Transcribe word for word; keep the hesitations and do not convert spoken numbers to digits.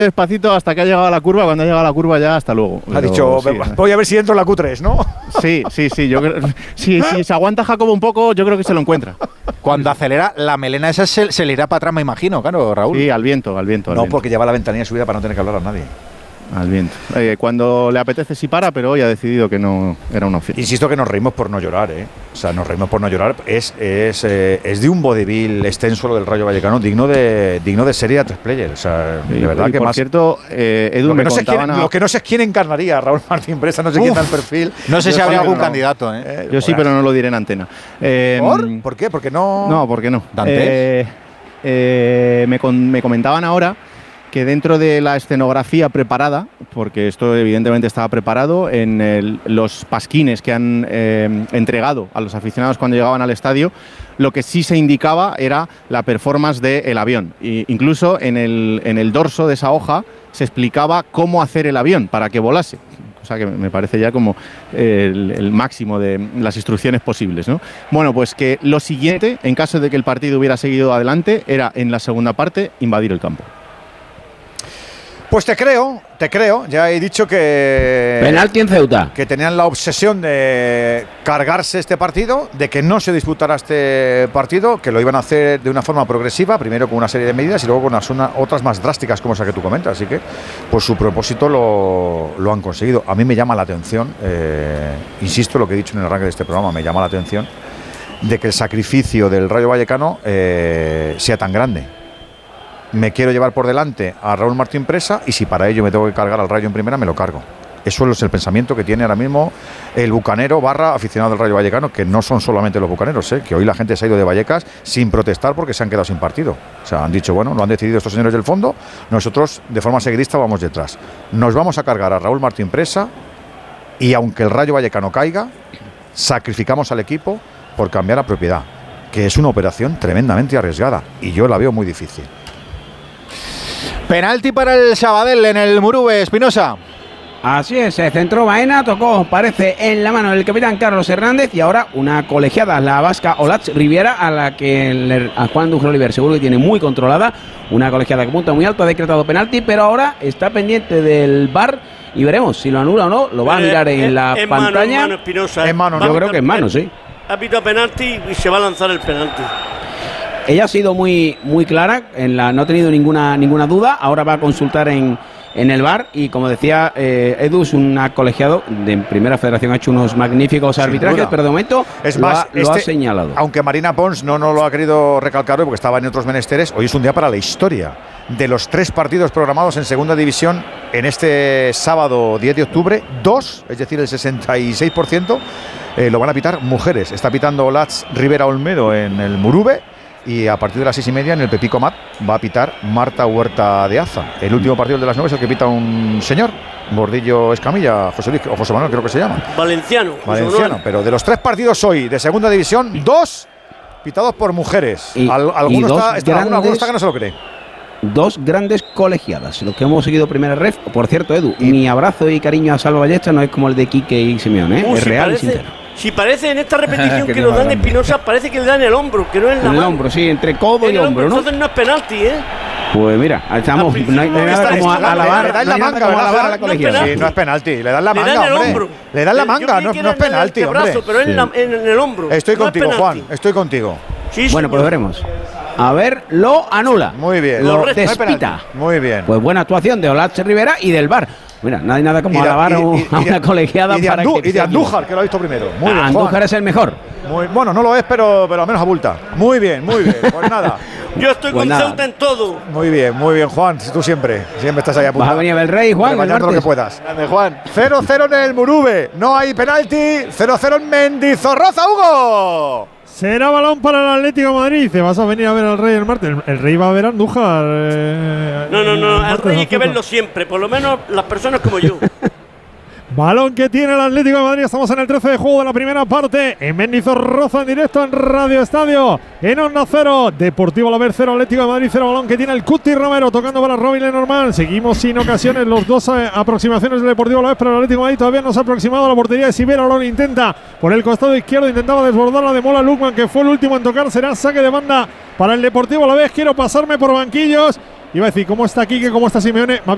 despacito hasta que ha llegado a la curva. Cuando ha llegado a la curva ya, hasta luego. Ha dicho, sí, voy a ver si entro en la Q tres, ¿no? Sí, sí, sí. Yo creo, si, si se aguanta Jacobo un poco, yo creo que se lo encuentra. Cuando acelera, la melena esa se, se le irá para atrás, me imagino, claro, Raúl. Sí, al viento, al viento. Al no, viento. porque lleva la ventanilla subida para no tener que hablar a nadie. Al viento. Eh, cuando le apetece sí para, pero hoy ha decidido que no era una opción. Insisto que nos reímos por no llorar, ¿eh? O sea, nos reímos por no llorar. Es, es, eh, es de un vodevil extenso lo del Rayo Vallecano, digno de digno de serie a tres players. O sea, sí, de verdad y que por más. cierto, eh, Edu, lo, que me no sé quién, a... lo que no sé es quién encarnaría a Raúl Martín Presa, no sé Uf, quién da el perfil. No sé Yo si habría algún no. candidato, ¿eh? eh Yo sí, pero no lo diré en antena. Eh, ¿Por? ¿Por qué? Porque no. No, porque no. ¿Dantes? Eh, eh, me, con, me comentaban ahora que dentro de la escenografía preparada, porque esto evidentemente estaba preparado, en el, los pasquines que han eh, entregado a los aficionados cuando llegaban al estadio, lo que sí se indicaba era la performance del avión. E incluso en el, en el dorso de esa hoja se explicaba cómo hacer el avión para que volase. O sea que me parece ya como el, el máximo de las instrucciones posibles, ¿no? Bueno, pues que lo siguiente, en caso de que el partido hubiera seguido adelante, era en la segunda parte invadir el campo. Pues te creo, te creo. Ya he dicho que... Penalti en Ceuta. Que tenían la obsesión de cargarse este partido, de que no se disputara este partido, que lo iban a hacer de una forma progresiva, primero con una serie de medidas y luego con unas, una, otras más drásticas como esa que tú comentas. Así que, pues su propósito lo, lo han conseguido. A mí me llama la atención, eh, insisto lo que he dicho en el arranque de este programa, me llama la atención de que el sacrificio del Rayo Vallecano eh, sea tan grande. Me quiero llevar por delante a Raúl Martín Presa y si para ello me tengo que cargar al Rayo en primera, me lo cargo. Eso es el pensamiento que tiene ahora mismo el bucanero barra aficionado del Rayo Vallecano, que no son solamente los bucaneros, ¿eh? Que hoy la gente se ha ido de Vallecas sin protestar porque se han quedado sin partido. O sea, han dicho, bueno, lo han decidido estos señores del fondo, nosotros de forma seguidista vamos detrás. Nos vamos a cargar a Raúl Martín Presa y aunque el Rayo Vallecano caiga, sacrificamos al equipo por cambiar a propiedad, que es una operación tremendamente arriesgada y yo la veo muy difícil. Penalti para el Sabadell en el Murube, Espinosa. Así es, se centró Baena, tocó, parece, en la mano del capitán Carlos Hernández y ahora una colegiada, la vasca Olatz Riviera, a la que le, a Juan Dujel Oliver seguro que tiene muy controlada, una colegiada que punta muy alto, ha decretado penalti, pero ahora está pendiente del V A R y veremos si lo anula o no, lo va a mirar en es, la es pantalla. Mano, Espinosa, en mano, yo creo que es mano, sí. Ha pitado penalti y se va a lanzar el penalti. Ella ha sido muy, muy clara, en la, no ha tenido ninguna, ninguna duda, ahora va a consultar en, en el V A R y como decía eh, Edu, es un colegiado de Primera Federación, ha hecho unos magníficos Sin arbitrajes, duda. Pero de momento es lo, más, ha, lo este, ha señalado. Aunque Marina Pons no, no lo ha querido recalcar hoy porque estaba en otros menesteres, hoy es un día para la historia. De los tres partidos programados en Segunda División en este sábado diez de octubre, dos, es decir, el sesenta y seis por ciento, eh, lo van a pitar mujeres. Está pitando Olatz Rivera Olmedo en el Murube. Y a partir de las seis y media en el Pepico Mat va a pitar Marta Huerta de Aza. El último partido de las nueve es el que pita un señor, Bordillo Escamilla, José Luis, o José Manuel creo que se llama. Valenciano. Valenciano, pero de los tres partidos hoy de Segunda División, dos pitados por mujeres. Y, Al, alguno, y está, está, grandes, alguno está que no se lo cree. Dos grandes colegiadas, los que hemos seguido primera ref. Por cierto, Edu, y mi abrazo y cariño a Salva Ballesta no es como el de Quique y Simeón, ¿eh? Uh, es si real parece, y sincero. Si parece en esta repetición que nos dan Espinosa, parece que le dan el hombro, que no es la en el mano. hombro, sí, entre codo en y hombro, ¿no? Entonces no es penalti, ¿eh? Pues mira, estamos, no hay, no hay nada como alabar, le dan la manga, como alabar a la colegiada. Sí, no es penalti, le dan la manga, le dan el hombre. hombro. Le dan la manga, no, no es penalti, hombre. Brazo, pero sí. en, la, en, en el hombro. Estoy no contigo, Juan, estoy contigo. Sí, bueno, pues veremos. A ver, lo anula. Muy bien. Lo Correcto. despita. Muy bien. Pues buena actuación de Olatz Rivera y del V A R. Mira, no hay nada como de, alabar y, y, a una y, colegiada y de, para Andú, que y de Andújar, que lo ha visto primero. Muy bien, Andújar Juan. es el mejor. Muy, bueno, no lo es, pero, pero al menos abulta. Muy bien, muy bien. Pues nada. Yo estoy pues con nada. Ceuta en todo. Muy bien, muy bien, Juan. Tú siempre, siempre estás ahí apuntado. Vas a venir el Rey, Juan. Rebañando lo que puedas. Grande, Juan. cero cero en el Murube. No hay penalti. cero cero en Mendizorroza, Hugo. Será balón para el Atlético de Madrid. Dice, vas a venir a ver al Rey el martes. El, el Rey va a ver a Andújar. Eh, no, no, no. Al Rey hay que Azúcar. verlo siempre. Por lo menos las personas como yo. Balón que tiene el Atlético de Madrid. Estamos en el trece de juego de la primera parte. En Mendizorroza, en directo en Radio Estadio. En Onda Cero. Deportivo Alavés cero, Atlético de Madrid cero. Balón que tiene el Cuti Romero tocando para Robin Lenormand. Seguimos sin ocasiones. Los dos eh, aproximaciones del Deportivo Alavés, pero el Atlético de Madrid todavía no se ha aproximado a la portería de Sivera. Lo intenta por el costado izquierdo. Intentaba desbordar la de Mola Lukman, que fue el último en tocar. Será saque de banda para el Deportivo Alavés. Quiero pasarme por banquillos. Iba a decir, ¿cómo está Quique? ¿Cómo está Simeone?